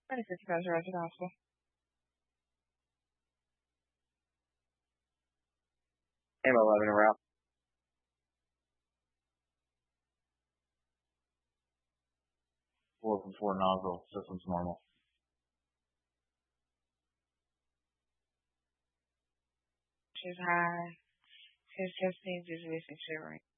25 to the hospital. M11 route. 4 nozzle, system's normal. She's high. She's just needs his vision shivering.